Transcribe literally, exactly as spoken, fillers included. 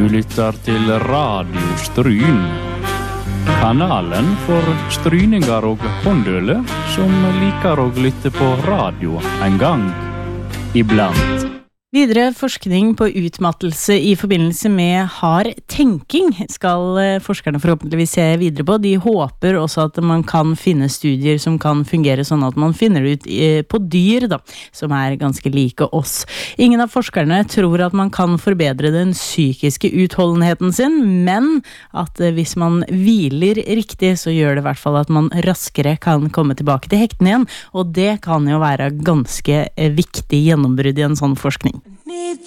lytter til Radio Stryn. Kanalen for stryninger og håndøle som liker å lytte på radio en gang iblant. Videre forskning på utmattelse i forbindelse med hard tenking skal forskerne forhåpentligvis se videre på. De håper også at man kan finne studier som kan fungere sånn at man finner det ut på dyr, da, som er ganske like oss. Ingen av forskerne tror at man kan forbedre den psykiske utholdenheten sin, men at hvis man hviler riktig, så gjør det i hvert fall at man raskere kan komme tilbake til hekten igjen, og det kan jo være ganske viktig gjennombrudd i en sånn forskning. Need